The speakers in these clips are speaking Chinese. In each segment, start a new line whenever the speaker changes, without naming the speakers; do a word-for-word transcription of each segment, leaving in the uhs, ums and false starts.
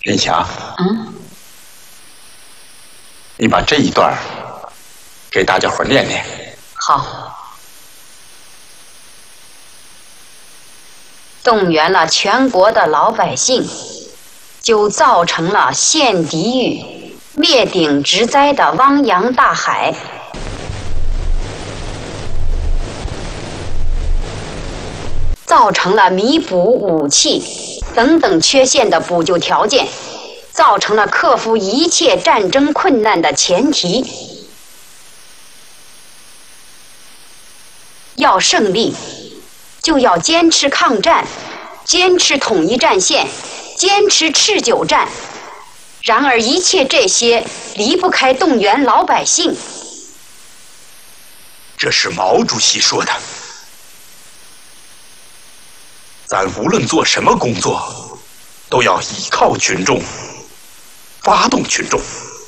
林霞，
嗯，
你把这一段给大家伙念念。
好。动员了全国的老百姓，就造成了陷地狱、灭顶之灾的汪洋大海。造成了弥补武器等等缺陷的补救条件，造成了克服一切战争困难的前提。要胜利，就要坚持抗战，坚持统一战线，坚持持久战。然而一切这些离不开动员老百姓。
这是毛主席说的。咱无论做什么工作，都要依靠群众，发动群众，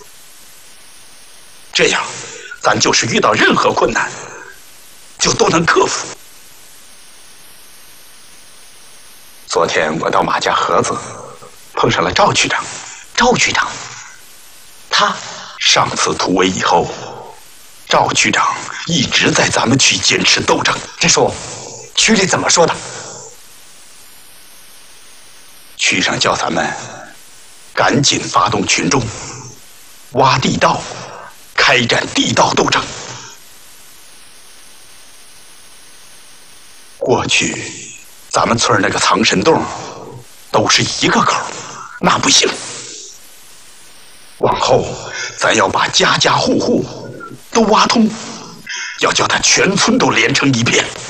这样咱就是遇到任何困难就都能克服。昨天我到马家河子碰上了赵局长。
赵局长，他
上次突围以后，赵局长一直在咱们区坚持斗争。
这说区里怎么说的？
区上叫咱们赶紧发动群众，挖地道，开展地道斗争。过去咱们村那个藏身洞都是一个口，那不行。往后咱要把家家户户都挖通，要叫他全村都连成一片。